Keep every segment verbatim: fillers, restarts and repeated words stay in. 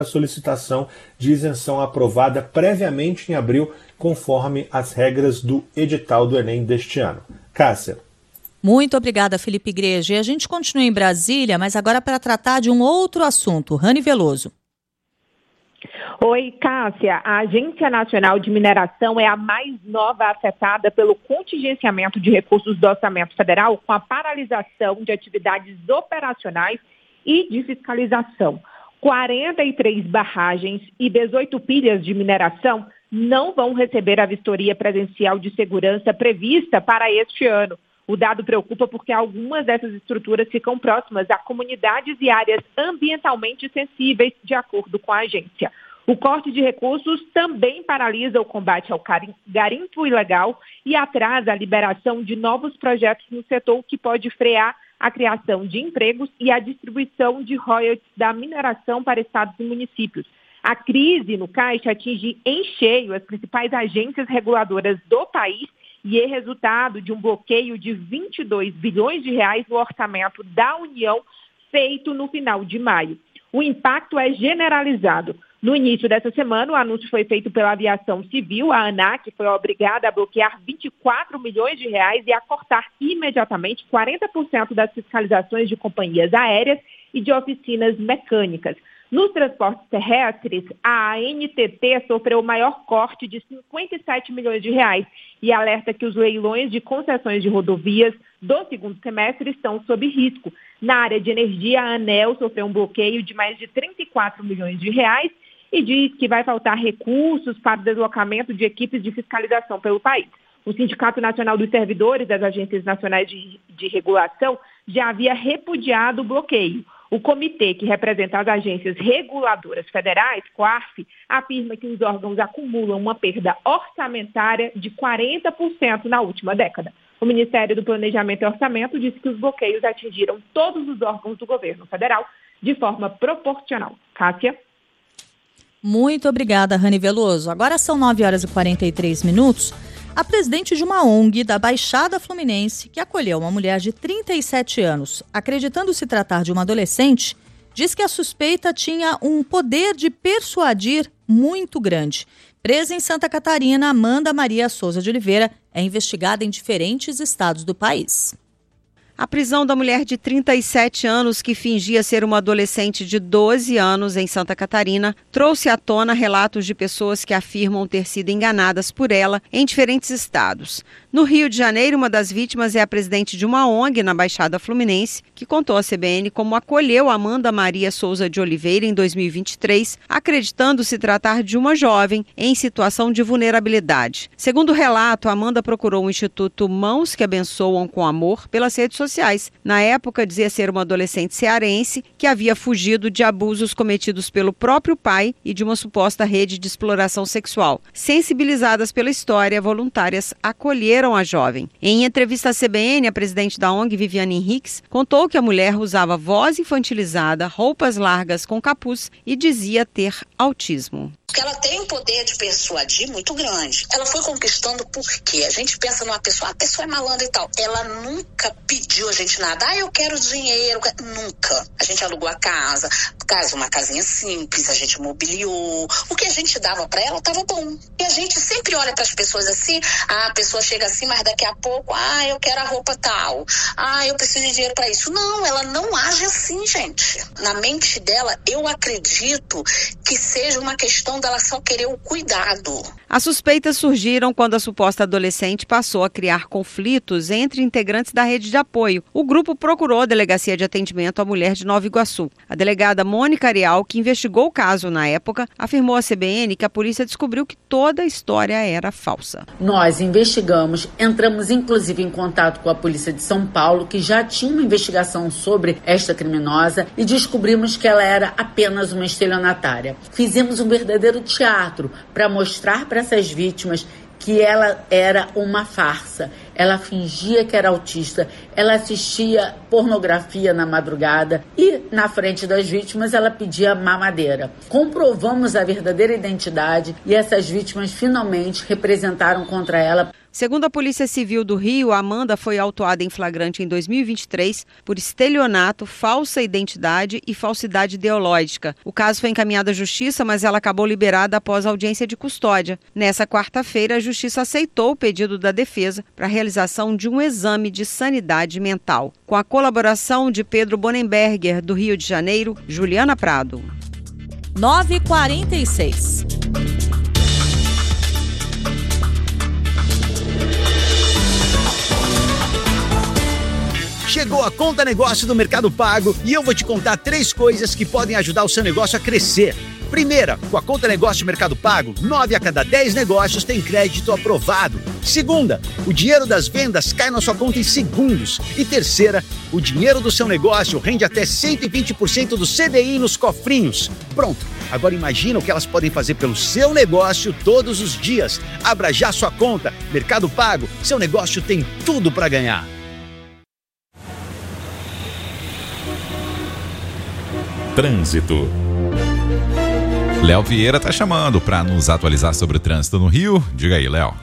a solicitação de isenção aprovada previamente em abril, conforme as regras do edital do Enem deste ano. Cássia. Muito obrigada, Felipe Igreja. E a gente continua em Brasília, mas agora para tratar de um outro assunto. Rani Veloso. Oi, Cássia. A Agência Nacional de Mineração é a mais nova afetada pelo contingenciamento de recursos do Orçamento Federal com a paralisação de atividades operacionais e de fiscalização. quarenta e três barragens e dezoito pilhas de mineração não vão receber a vistoria presencial de segurança prevista para este ano. O dado preocupa porque algumas dessas estruturas ficam próximas a comunidades e áreas ambientalmente sensíveis, de acordo com a agência. O corte de recursos também paralisa o combate ao garimpo ilegal e atrasa a liberação de novos projetos no setor, o que pode frear a criação de empregos e a distribuição de royalties da mineração para estados e municípios. A crise no Caixa atinge em cheio as principais agências reguladoras do país e é resultado de um bloqueio de vinte e dois bilhões de reais no orçamento da União feito no final de maio. O impacto é generalizado. No início dessa semana, o anúncio foi feito pela Aviação Civil. A ANAC foi obrigada a bloquear vinte e quatro milhões de reais e a cortar imediatamente quarenta por cento das fiscalizações de companhias aéreas e de oficinas mecânicas. Nos transportes terrestres, a A N T T sofreu o maior corte de cinquenta e sete milhões de reais e alerta que os leilões de concessões de rodovias do segundo semestre estão sob risco. Na área de energia, a ANEEL sofreu um bloqueio de mais de trinta e quatro milhões de reais e diz que vai faltar recursos para o deslocamento de equipes de fiscalização pelo país. O Sindicato Nacional dos Servidores das Agências Nacionais de, de Regulação já havia repudiado o bloqueio. O comitê que representa as agências reguladoras federais, COARF, afirma que os órgãos acumulam uma perda orçamentária de quarenta por cento na última década. O Ministério do Planejamento e Orçamento disse que os bloqueios atingiram todos os órgãos do governo federal de forma proporcional. Cássia? Muito obrigada, Rani Veloso. Agora são nove horas e quarenta e três minutos. A presidente de uma O N G da Baixada Fluminense, que acolheu uma mulher de trinta e sete anos, acreditando se tratar de uma adolescente, diz que a suspeita tinha um poder de persuadir muito grande. Presa em Santa Catarina, Amanda Maria Souza de Oliveira é investigada em diferentes estados do país. A prisão da mulher de trinta e sete anos, que fingia ser uma adolescente de doze anos em Santa Catarina, trouxe à tona relatos de pessoas que afirmam ter sido enganadas por ela em diferentes estados. No Rio de Janeiro, uma das vítimas é a presidente de uma O N G na Baixada Fluminense, que contou à C B N como acolheu Amanda Maria Souza de Oliveira em dois mil e vinte e três, acreditando se tratar de uma jovem em situação de vulnerabilidade. Segundo o relato, Amanda procurou o Instituto Mãos que Abençoam com Amor pelas redes sociais. Na época, dizia ser uma adolescente cearense que havia fugido de abusos cometidos pelo próprio pai e de uma suposta rede de exploração sexual. Sensibilizadas pela história, voluntárias acolheram a jovem. Em entrevista à C B N, a presidente da O N G, Viviane Henriques, contou que a mulher usava voz infantilizada, roupas largas com capuz e dizia ter autismo. Porque ela tem um poder de persuadir muito grande. Ela foi conquistando porque a gente pensa numa pessoa, a pessoa é malandra e tal. Ela nunca pediu a gente nada. Ah, eu quero dinheiro. Nunca. A gente alugou a casa, casa, uma casinha simples, a gente mobiliou. O que a gente dava pra ela estava bom. E a gente sempre olha para as pessoas assim, ah, a pessoa chega assim, mas daqui a pouco, ah, eu quero a roupa tal. Ah, eu preciso de dinheiro para isso. Não, ela não age assim, gente. Na mente dela, eu acredito que seja uma questão dela só querer o cuidado. As suspeitas surgiram quando a suposta adolescente passou a criar conflitos entre integrantes da rede de apoio. O grupo procurou a Delegacia de Atendimento à Mulher de Nova Iguaçu. A delegada Mônica Arial, que investigou o caso na época, afirmou à C B N que a polícia descobriu que toda a história era falsa. Nós investigamos, entramos inclusive em contato com a polícia de São Paulo, que já tinha uma investigação sobre esta criminosa, e descobrimos que ela era apenas uma estelionatária. Fizemos um verdadeiro teatro para mostrar para essas vítimas que ela era uma farsa. Ela fingia que era autista, ela assistia pornografia na madrugada e, na frente das vítimas, ela pedia mamadeira. Comprovamos a verdadeira identidade e essas vítimas finalmente representaram contra ela. Segundo a Polícia Civil do Rio, a Amanda foi autuada em flagrante em dois mil e vinte e três por estelionato, falsa identidade e falsidade ideológica. O caso foi encaminhado à Justiça, mas ela acabou liberada após audiência de custódia. Nessa quarta-feira, a Justiça aceitou o pedido da defesa para a realização de um exame de sanidade mental. Com a colaboração de Pedro Bonenberger, do Rio de Janeiro, Juliana Prado. nove e quarenta e seis. Chegou a Conta Negócio do Mercado Pago e eu vou te contar três coisas que podem ajudar o seu negócio a crescer. Primeira, com a Conta Negócio Mercado Pago, nove a cada dez negócios tem crédito aprovado. Segunda, o dinheiro das vendas cai na sua conta em segundos. E terceira, o dinheiro do seu negócio rende até cento e vinte por cento do C D I nos cofrinhos. Pronto, agora imagina o que elas podem fazer pelo seu negócio todos os dias. Abra já sua conta. Mercado Pago, seu negócio tem tudo para ganhar. Trânsito. Léo Vieira está chamando para nos atualizar sobre o trânsito no Rio. Diga aí, Léo.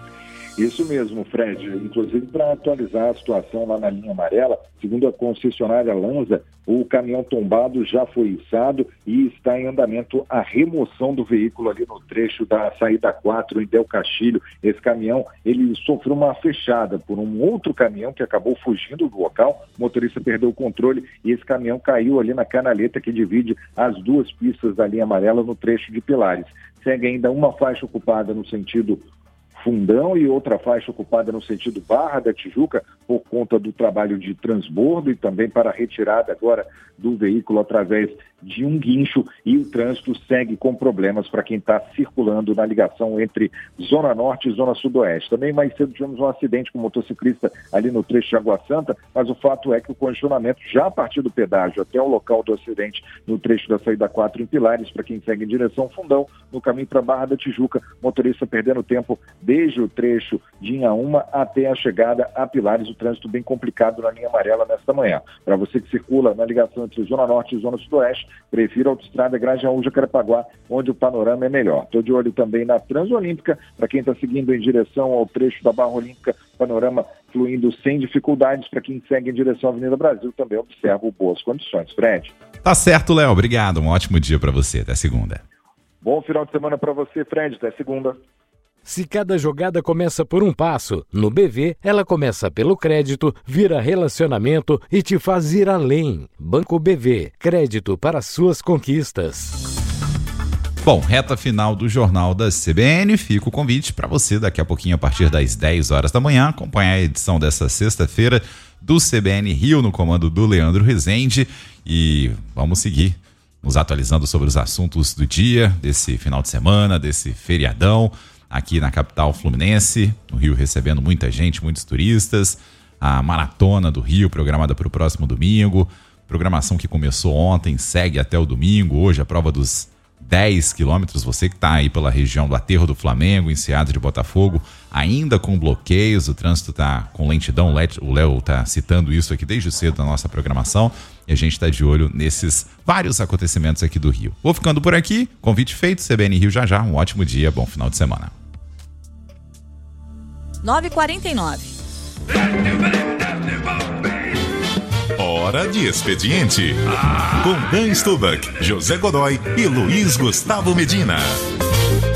Isso mesmo, Fred. Inclusive, para atualizar a situação lá na linha amarela, segundo a concessionária Lanza, o caminhão tombado já foi içado e está em andamento a remoção do veículo ali no trecho da saída quatro em Del Castilho. Esse caminhão, ele sofreu uma fechada por um outro caminhão que acabou fugindo do local. O motorista perdeu o controle e esse caminhão caiu ali na canaleta que divide as duas pistas da linha amarela no trecho de Pilares. Segue ainda uma faixa ocupada no sentido Fundão e outra faixa ocupada no sentido Barra da Tijuca por conta do trabalho de transbordo e também para a retirada agora do veículo através de um guincho, e o trânsito segue com problemas para quem está circulando na ligação entre Zona Norte e Zona Sudoeste. Também mais cedo tivemos um acidente com um motociclista ali no trecho de Água Santa, mas o fato é que o congestionamento já a partir do pedágio até o local do acidente no trecho da saída quatro em Pilares, para quem segue em direção Fundão, no caminho para Barra da Tijuca, motorista perdendo tempo desde o trecho de Inhaúma até a chegada a Pilares, o trânsito bem complicado na linha amarela nesta manhã. Para você que circula na ligação entre Zona Norte e Zona Sudoeste, prefiro a autoestrada Grajaú-Jacarepaguá, onde o panorama é melhor. Estou de olho também na Transolímpica, para quem está seguindo em direção ao trecho da Barra Olímpica, panorama fluindo sem dificuldades. Para quem segue em direção à Avenida Brasil, também observo boas condições. Fred. Tá certo, Léo. Obrigado. Um ótimo dia para você. Até segunda. Bom final de semana para você, Fred. Até segunda. Se cada jogada começa por um passo, no B V ela começa pelo crédito, vira relacionamento e te faz ir além. Banco B V, crédito para suas conquistas. Bom, reta final do Jornal da C B N, fica o convite para você daqui a pouquinho, a partir das dez horas da manhã, acompanhar a edição dessa sexta-feira do C B N Rio, no comando do Leandro Rezende, e vamos seguir nos atualizando sobre os assuntos do dia, desse final de semana, desse feriadão, aqui na capital fluminense, no Rio recebendo muita gente, muitos turistas, a Maratona do Rio programada para o próximo domingo, programação que começou ontem, segue até o domingo, hoje a prova dos dez quilômetros, você que está aí pela região do Aterro do Flamengo, Enseada de Botafogo, ainda com bloqueios, o trânsito está com lentidão, o Léo está citando isso aqui desde cedo na nossa programação, e a gente está de olho nesses vários acontecimentos aqui do Rio. Vou ficando por aqui, convite feito, C B N Rio já já, um ótimo dia, bom final de semana. nove e quarenta e nove. Hora de expediente. Com Dan Stubach, José Godoy e Luiz Gustavo Medina.